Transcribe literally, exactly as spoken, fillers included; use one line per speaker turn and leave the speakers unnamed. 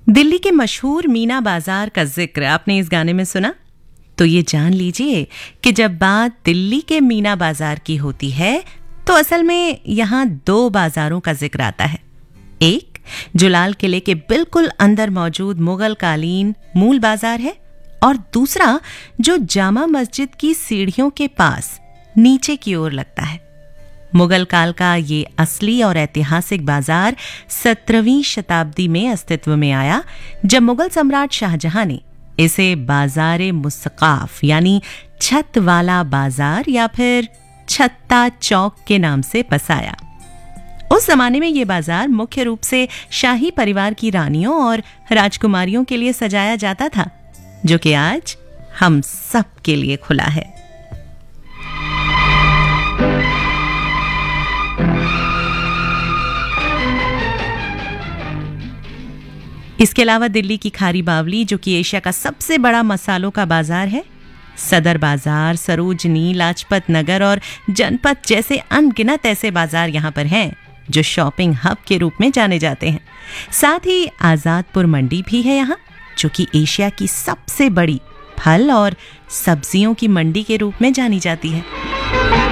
दिल्ली के मशहूर मीना बाजार का जिक्र आपने इस गाने में सुना? तो ये जान लीजिए कि जब बात दिल्ली के मीना बाजार की होती है तो असल में यहाँ दो बाजारों का जिक्र आता है। एक जो लाल किले के बिल्कुल अंदर मौजूद मुगल कालीन मूल बाजार है, और दूसरा जो जामा मस्जिद की सीढ़ियों के पास नीचे की ओर लगता है। मुगल काल का ये असली और ऐतिहासिक बाजार सत्रहवीं शताब्दी में अस्तित्व में आया, जब मुगल सम्राट शाहजहां ने इसे बाजारे मुस्काफ यानी छत वाला बाजार या फिर छत्ता चौक के नाम से बसाया। उस जमाने में यह बाजार मुख्य रूप से शाही परिवार की रानियों और राजकुमारियों के लिए सजाया जाता था, जो कि आज हम सब के लिए खुला है। इसके अलावा दिल्ली की खारी बावली, जो कि एशिया का सबसे बड़ा मसालों का बाजार है, सदर बाजार, सरोजनी, लाजपत नगर और जनपथ जैसे अनगिनत ऐसे बाजार यहाँ पर हैं जो शॉपिंग हब के रूप में जाने जाते हैं। साथ ही आजादपुर मंडी भी है यहाँ, जो कि एशिया की सबसे बड़ी फल और सब्जियों की मंडी के रूप में जानी जाती है।